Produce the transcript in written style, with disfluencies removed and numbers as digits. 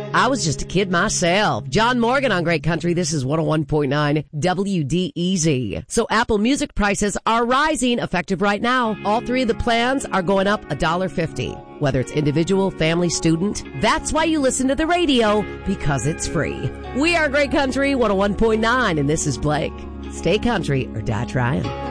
I was just a kid myself. John Morgan on Great Country. This is 101.9 WDEZ. So Apple Music prices are rising, effective right now. All three of the plans are going up $1.50. Whether it's individual, family, student. That's why you listen to the radio, because it's free. We are Great Country 101.9, and this is Blake. Stay country or die trying.